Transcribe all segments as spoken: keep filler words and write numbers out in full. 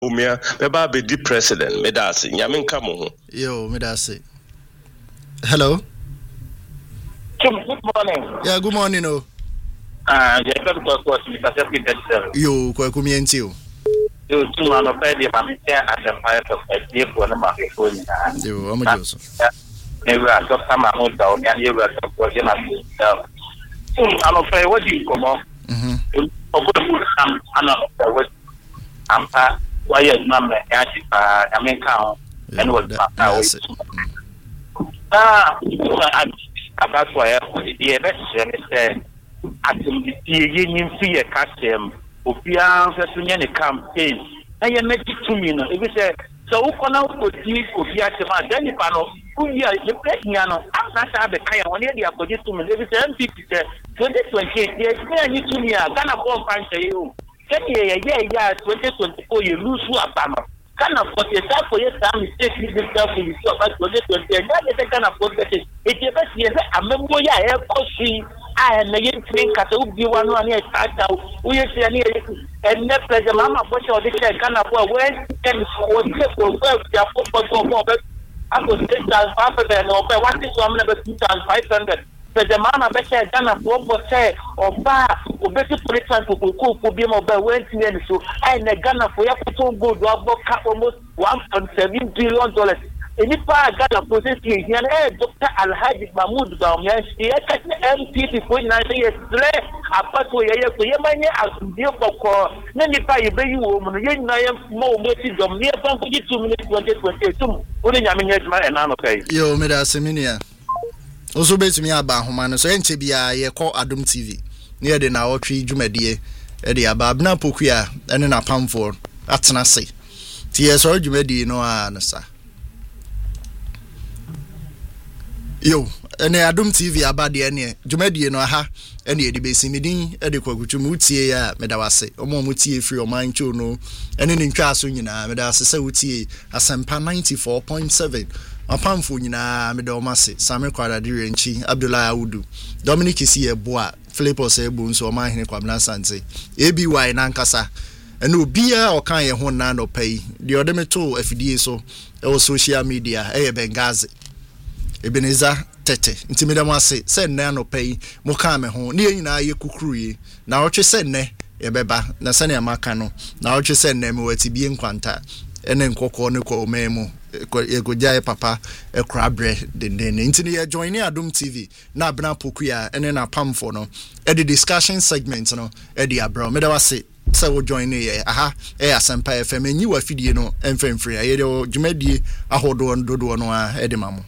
Umia, Beba be the president, Medasi, Yamin Kamu. Yo, Medasi. Hello. Good morning. Yeah, good morning, oh. Ah, yeah, that's what was Mister Yo, Kwakumientio. You two are not ready, but at the fire of a deep one of my phone. You, I'm a Joseph. Never got some amount down, and you were supporting us. I'm afraid what you come on. Mm-hmm. I'm not what I'm why is number I mean count and what ah that's why the election is said at the union fee a custom Opia Sasunya campaign and you make it to me if you say so who can now put you Opia Chema then you panel who you are the pregnant I'm not have the kind of the opposite to me if it's M P twenty twenty-eight yes me you to me Ghana bomb punch you yeah, yeah, yeah, twenty twenty-four, you lose who are Bama. Can afford yourself for your time, mistake yourself in yourself at twenty twenty, and that can afford that. It's your best year. I remember, yeah, I have coffee. I am a young drink at the one on your start out. We are saying, and never the Mama Bush or the can afford when and for their football for I was six thousand five hundred or by one is one number two thousand five hundred. But the Mama better than a football say or bar or better for it to cook be mobile when so and the Ghana for your photo good cap almost one point seven billion dollars. And if I got a position here, Doctor Alhaji Mahmoud Baumia, he had M P for nine years, apart from your money as dear for then if I obey you, woman, you know, more messages of near two minutes, twenty twenty-two. Only I mean, my and I'm okay. Yo, Meda Seminia. Also, based me about Humana, so N T B I, ye call Adum T V. Near the now tree, Jumedie, Eddie Ababna Pokia, and then a palm for Atanasi. T S or Jumedi, no answer. Yo, and Adum T V about the any Jumedi no ha, any Eddie Basin meeting, Eddie Quakuumutia, Medawase, or Momuti free or mind to no, and then in Casunina, Medasa Sauti, a Sampa ninety-four point seven. Apamfo nyina medomase Samuel Kwadadiri enchi Abdullah Awudu Dominic Isi Eboa Philippus Ebu nso o mahene Kwabna Sante A B Y nankasa ene obia o kan ye ho na no pai de odemeto afidie so e wo social media e ye Bengazi Ebeneza tete nti medamase se na no pai mo kan me ho ne nyina ye kukuruye na otwe se ne ye beba na se ne amaka no na otwe se ne me wati bie nkwanta ene nkoko ne ko memu Egojaye papa e crabre den den intini ye join Adum T V na abna pokuya ene na pamfo no e the discussion segment no e di abro me da wase se wo join ye aha e Asempa F M enyi wa fidie no emfemfre ye de dwumadie ahodo ndodo no a e de mamo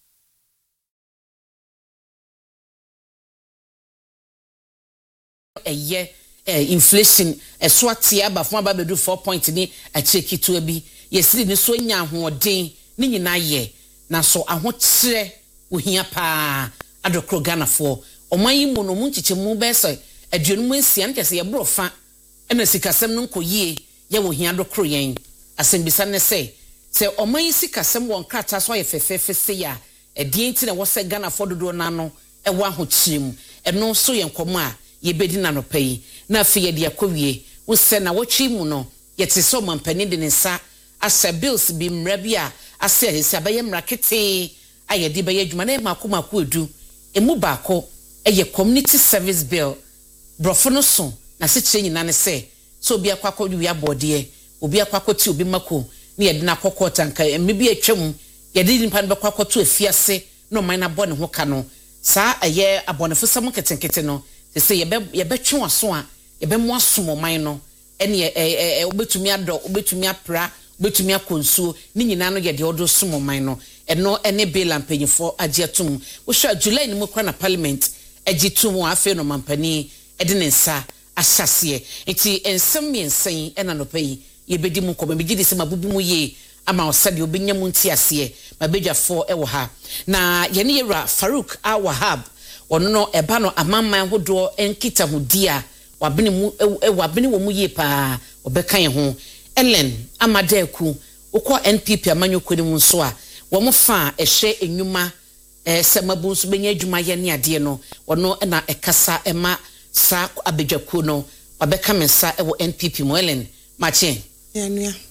eye inflation e so atia ba fun aba bedu four point ni a cheki to abi yesiri ni so nya ahoden ni nyina ye na so ahokyere ohia pa adokro Ghana fo oman yi mu no mu nchiche mu be so aduonu mu nsia nkese ye brofa ena sikasem no nkoyie ye wo hia adokro yen asembisa ne se se oman yi sikasem won krata so ye fefefe se ya edie nti na wo se Ghana fo dodo na no e wo ahokyere mu eno so ye nkomo a ye bedi na no pai na afi ye de akowie wo se na wo twi mu no ye te so mampani de ne sa asa bills bi mrabia asa hesi abaye mrakete ayedi baye adwuma na makoma ko edu emu baako eye community service bill brofo no so na se kire nyina ne se so obi akwakọ wi abode obi akwakọ ti obi mako na yedi na akọkọ tanka emebi atwam yedi nipa no bekwakọ to afiase no man na bọ ne ho ka no saa aye abonefo sam ketenkete no se se yebe yebe twe waso a yebe mo asom man no ene e obetumi ado obetumi apra betumi akonsuo ni nyina no ye de odo somo man no eno ene bill ampanyifo agiatum wo hwa July ni mu kwa na parliament agitum afa no mampani ede ne nsa ahyase enti ensem yensen ena no pai ye bedi mu koma bigi de se mabubu mu ye ama osade obenya mu nti ase mabedwafo e wo ha na ye ne yera Farouk Awahab ono no eba no amamman hodo enkita hudia wabene mu e wabene wo mu ye pa obekan ho Ellen Amadeku ukwa N P P amanyoko ni mu so a wo mo fa ehwe enwuma eh semabu nso benya adwuma ye ne ade no ono na ekasa ema sa abedwaku no wabeka mensa e wo N P P mo Ellen mache ya nua